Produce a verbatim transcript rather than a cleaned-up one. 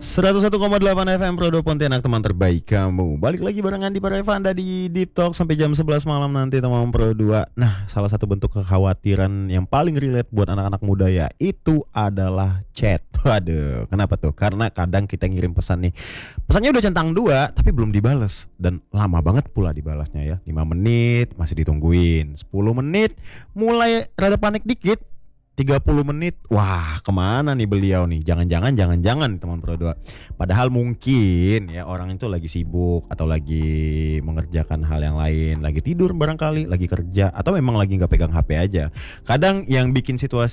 seratus satu koma delapan F M Prodo Pontianak, teman terbaik kamu. Balik lagi bareng Andi Parevanda di Deep Talk sampai jam sebelas malam nanti, teman Pro dua. Nah, salah satu bentuk kekhawatiran yang paling relate buat anak-anak muda ya, itu adalah chat. Waduh, kenapa tuh? Karena kadang kita ngirim pesan nih, pesannya udah centang dua tapi belum dibales, dan lama banget pula dibalasnya ya. Lima menit masih ditungguin, sepuluh menit mulai rada panik dikit, tiga puluh menit, wah kemana nih beliau nih? Jangan-jangan, jangan-jangan teman Pro dua. Padahal mungkin ya orang itu lagi sibuk atau lagi mengerjakan hal yang lain, lagi tidur barangkali, lagi kerja, atau memang lagi nggak pegang H P aja. Kadang yang bikin situasi